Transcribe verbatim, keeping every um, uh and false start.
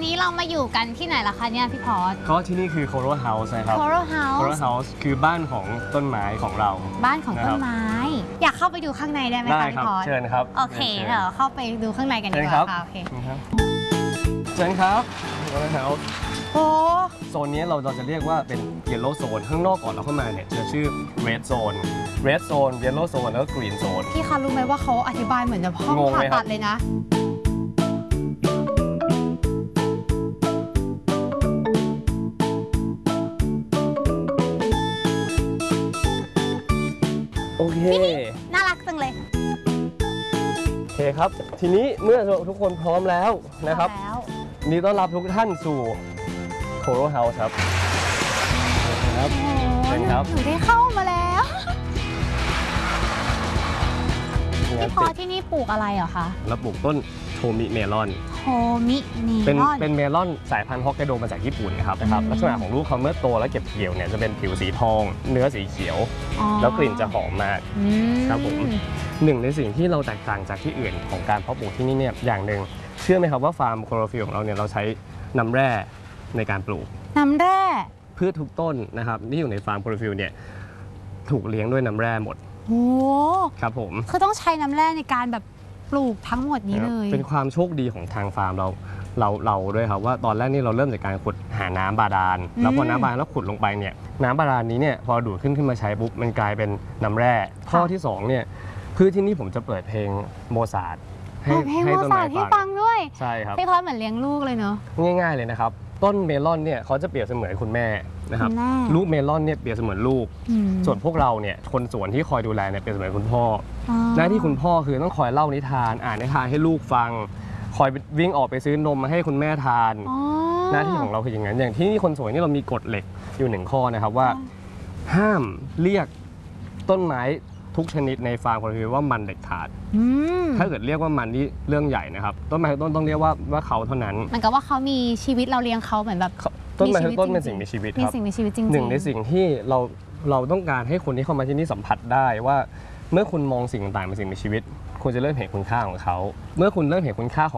นี้เรามาอยู่กันที่ไหนล่ะคะเนี่ยพี่พอร์ตก็ที่นี่คือ Coral House นะครับ Coral House Coral House คือบ้านของต้นไม้ของเราบ้านของต้นไม้อยากเข้าไปดูข้างในได้ไหมคะพี่พอร์ตเชิญครับโอเคเดี๋ยวเข้าไปดูข้างในกันดีกว่าค่ะโอเคเชิญครับ Coral House โอ้โซนนี้เราเราจะเรียกว่าเป็น Yellow Zone ข้างนอกก่อนเราเข้ามาเนี่ยจะชื่อ Red Zone Red Zone Yellow Zone แล้วก็ Green Zone พี่คะรู้ไหมว่าเขาอธิบายเหมือนจะห้องผ่าตัดเลยนะโอเคน่ารักจังเลยโอเคครับทีนี้เมื่อทุกคนพร้อมแล้วนะครับนี่ต้อนรับทุกท่านสู่ Coral House ครับครับเชิญครับหนูได้เข้ามาแล้วพี่พอที่นี่ปลูกอะไรเหรอคะเราปลูกต้นโทมิเมลอนโทมิเมลอนเป็นเป็นเมลอนสายพันธุ์ฮอกไกโดมาจากญี่ปุ่นนะครับนะครับลักษณะของลูกเขาเมื่อโตแล้วเก็บเกี่ยวเนี่ยจะเป็นผิวสีทองเนื้อสีเขียวแล้วกลิ่นจะหอมมากครับผมหนึ่งในสิ่งที่เราแตกต่างจากที่อื่นของการเพาะปลูกที่นี่เนี่ยอย่างหนึ่งเชื่อไหมครับว่าฟาร์มโคโรฟิลของเราเนี่ยเราใช้น้ำแร่ในการปลูกน้ำแร่พืชทุกต้นนะครับที่อยู่ในฟาร์มโคโรฟิลเนี่ยถูกเลี้ยงด้วยน้ำแร่หมดโอ้ครับผมคือต้องใช้น้ำแร่ในการแบบปลูกทั้งหมดนี้เลยเป็นความโชคดีของทางฟาร์มเราเราเราด้วยครับว่าตอนแรกนี่เราเริ่มจากการขุดหาน้ำบาดาลแล้วพอน้ำบาดาลแล้วขุดลงไปเนี่ยน้ำบาดาลนี้เนี่ยพอดูดขึ้นขึ้นมาใช้ปุ๊บมันกลายเป็นน้ำแร่ข้อที่สองเนี่ยพืชที่นี่ผมจะเปิดเพลงโมซาร์ทให้ให้ต้นไม้ฟังด้วยใช่ครับพี่พอเหมือนเลี้ยงลูกเลยเนาะง่ายๆเลยนะครับต้นเมลอนเนี่ยเขาจะเปรียบเสมือนคุณแม่นะครับลูกเมลอนเนี่ยเปรียบเสมือนลูกส่วนพวกเราเนี่ยคนสวนที่คอยดูแลเนี่ยเปรียบเสมือนคุณพ่อหน้าที่คุณพ่อคือต้องคอยเล่านิทานอ่านนิทานให้ลูกฟังคอยวิ่งออกไปซื้อนมมาให้คุณแม่ทานหน้าที่ของเราคืออย่างนั้นอย่างที่นี่คนสวนนี่เรามีกฎเหล็กอยู่หนึ่งข้อนะครับว่าห้ามเรียกต้นไม้ทุกชนิดในฟาร์มคนคือว่ามันเด็ดขาดถ้าเกิดเรียกว่ามันนี่เรื่องใหญ่นะครับต้นไม้ต้นต้องเรียกว่าว่าเขาเท่านั้นมันก็ว่าเขามีชีวิตเราเลี้ยงเขาเหมือนแบบต้นไม้ต้นเป็นสิ่งมีชีวิตครับมีสิ่งมีชีวิตจริงๆหนึ่งในสิ่งที่เราเราต้องการให้คนที่เข้ามาที่นี่สัมผัสได้ว่าเมื่อคุณมองสิ่งต่างๆเป็นสิ่งมีชีวิตคุณจะเริ่มเห็นคุณค่าของเขาเมื่อคุณเริ่มเห็นคุณค่าของ